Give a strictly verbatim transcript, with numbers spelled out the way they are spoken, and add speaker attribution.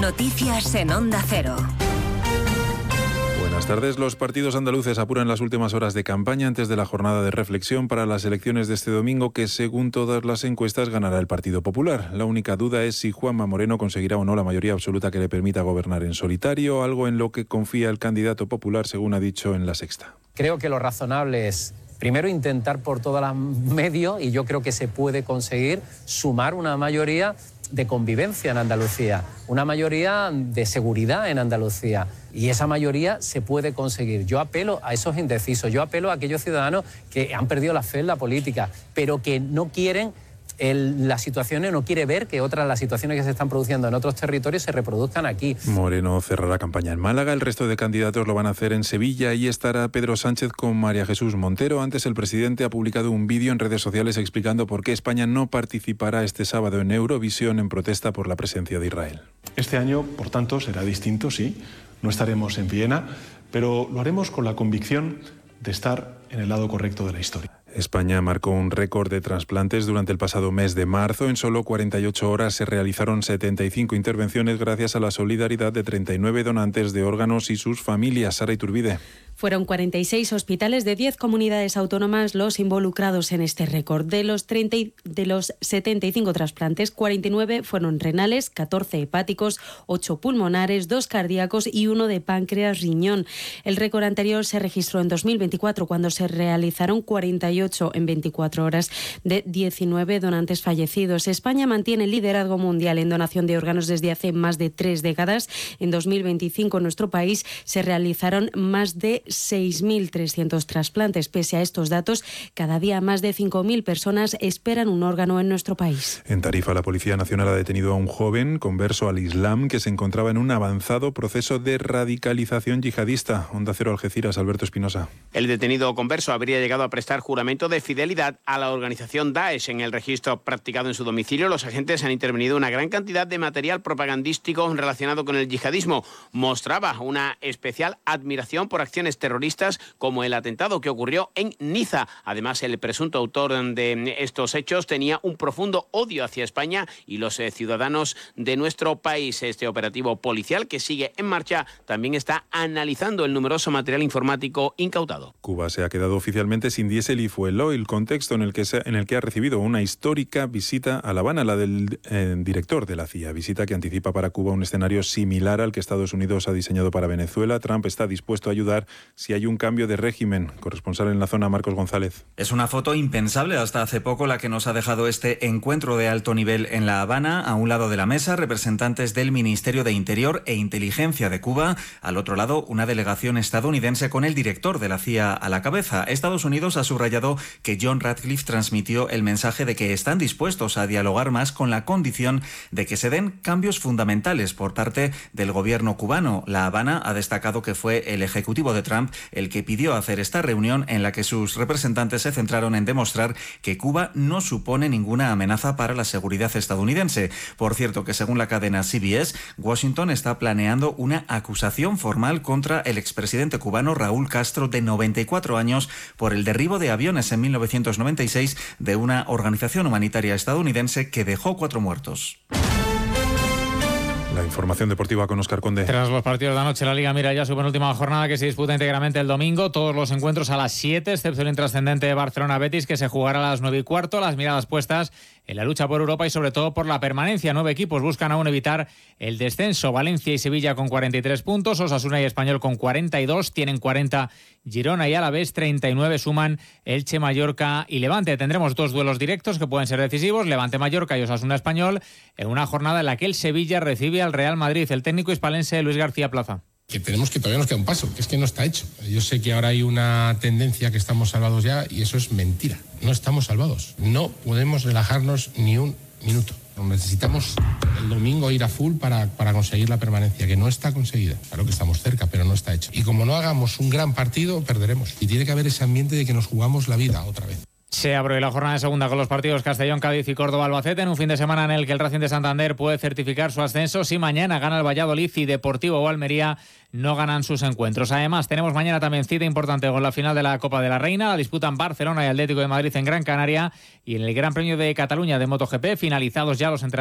Speaker 1: Noticias en Onda Cero.
Speaker 2: Buenas tardes. Los partidos andaluces apuran las últimas horas de campaña antes de la jornada de reflexión para las elecciones de este domingo, que según todas las encuestas ganará el Partido Popular. La única duda es si Juanma Moreno conseguirá o no la mayoría absoluta que le permita gobernar en solitario, algo en lo que confía el candidato popular, según ha dicho en La Sexta.
Speaker 3: Creo que lo razonable es primero intentar por todos los medios, y yo creo que se puede conseguir, sumar una mayoría de convivencia en Andalucía, una mayoría de seguridad en Andalucía, y esa mayoría se puede conseguir. Yo apelo a esos indecisos, yo apelo a aquellos ciudadanos que han perdido la fe en la política, pero que no quieren el, las situaciones, no quiere ver que otras las situaciones que se están produciendo en otros territorios se reproduzcan aquí.
Speaker 2: Moreno cerrará campaña en Málaga, el resto de candidatos lo van a hacer en Sevilla y estará Pedro Sánchez con María Jesús Montero. Antes, el presidente ha publicado un vídeo en redes sociales explicando por qué España no participará este sábado en Eurovisión en protesta por la presencia de Israel.
Speaker 4: Este año, por tanto, será distinto, sí. No estaremos en Viena, pero lo haremos con la convicción de estar en el lado correcto de la historia.
Speaker 2: España marcó un récord de trasplantes durante el pasado mes de marzo. En solo cuarenta y ocho horas se realizaron setenta y cinco intervenciones gracias a la solidaridad de treinta y nueve donantes de órganos y sus familias. Sara Iturbide.
Speaker 5: Fueron cuarenta y seis hospitales de diez comunidades autónomas los involucrados en este récord. De los, treinta, de los setenta y cinco trasplantes, cuarenta y nueve fueron renales, catorce hepáticos, ocho pulmonares, dos cardíacos y uno de páncreas riñón. El récord anterior se registró en dos mil veinticuatro, cuando se realizaron cuarenta y ocho en veinticuatro horas de diecinueve donantes fallecidos. España mantiene el liderazgo mundial en donación de órganos desde hace más de tres décadas. En dos mil veinticinco, en nuestro país se realizaron más de seis mil trescientos trasplantes. Pese a estos datos, cada día más de cinco mil personas esperan un órgano en nuestro país.
Speaker 2: En Tarifa, la Policía Nacional ha detenido a un joven converso al Islam que se encontraba en un avanzado proceso de radicalización yihadista. Onda Cero, Algeciras, Alberto Espinosa.
Speaker 6: El detenido converso habría llegado a prestar juramento de fidelidad a la organización Daesh. En el registro practicado en su domicilio, los agentes han intervenido una gran cantidad de material propagandístico relacionado con el yihadismo. Mostraba una especial admiración por acciones terroristas como el atentado que ocurrió en Niza. Además, el presunto autor de estos hechos tenía un profundo odio hacia España y los eh, ciudadanos de nuestro país. Este operativo policial, que sigue en marcha, también está analizando el numeroso material informático incautado.
Speaker 2: Cuba se ha quedado oficialmente sin diésel y fueloil, contexto en el que se, en el que ha recibido una histórica visita a La Habana, la del eh, director de la C I A. Visita que anticipa para Cuba un escenario similar al que Estados Unidos ha diseñado para Venezuela. Trump está dispuesto a ayudar si hay un cambio de régimen. Corresponsal en la zona, Marcos González.
Speaker 7: Es una foto impensable hasta hace poco la que nos ha dejado este encuentro de alto nivel en La Habana. A un lado de la mesa, representantes del Ministerio de Interior e Inteligencia de Cuba. Al otro lado, una delegación estadounidense con el director de la C I A a la cabeza. Estados Unidos ha subrayado que John Ratcliffe transmitió el mensaje de que están dispuestos a dialogar más con la condición de que se den cambios fundamentales por parte del gobierno cubano. La Habana ha destacado que fue el ejecutivo de Trump el que pidió hacer esta reunión en la que sus representantes se centraron en demostrar que Cuba no supone ninguna amenaza para la seguridad estadounidense. Por cierto, que según la cadena C B S, Washington está planeando una acusación formal contra el expresidente cubano Raúl Castro, de noventa y cuatro años, por el derribo de aviones en mil novecientos noventa y seis de una organización humanitaria estadounidense que dejó cuatro muertos.
Speaker 2: La información deportiva con Óscar Conde.
Speaker 8: Tras los partidos de anoche, la Liga mira ya su penúltima jornada, que se disputa íntegramente el domingo. Todos los encuentros a las siete, excepto el intrascendente de Barcelona-Betis, que se jugará a las nueve y cuarto. Las miradas puestas en la lucha por Europa y sobre todo por la permanencia. Nueve equipos buscan aún evitar el descenso. Valencia y Sevilla con cuarenta y tres puntos, Osasuna y Español con cuarenta y dos, tienen cuarenta Girona y Alavés, treinta y nueve suman Elche, Mallorca y Levante. Tendremos dos duelos directos que pueden ser decisivos, Levante-Mallorca y Osasuna-Español, en una jornada en la que el Sevilla recibe al Real Madrid. El técnico hispalense Luis García Plaza.
Speaker 9: Que tenemos que todavía nos queda un paso, que es que no está hecho. Yo sé que ahora hay una tendencia que estamos salvados ya y eso es mentira. No estamos salvados. No podemos relajarnos ni un minuto. Necesitamos el domingo ir a full para, para conseguir la permanencia, que no está conseguida. Claro que estamos cerca, pero no está hecho. Y como no hagamos un gran partido, perderemos. Y tiene que haber ese ambiente de que nos jugamos la vida otra vez.
Speaker 8: Se abre la jornada de segunda con los partidos Castellón, Cádiz y Córdoba-Albacete, en un fin de semana en el que el Racing de Santander puede certificar su ascenso si mañana gana el Valladolid y Deportivo o Almería no ganan sus encuentros. Además, tenemos mañana también cita importante con la final de la Copa de la Reina. La disputan Barcelona y Atlético de Madrid en Gran Canaria, y en el Gran Premio de Cataluña de MotoGP, finalizados ya los entrenamientos.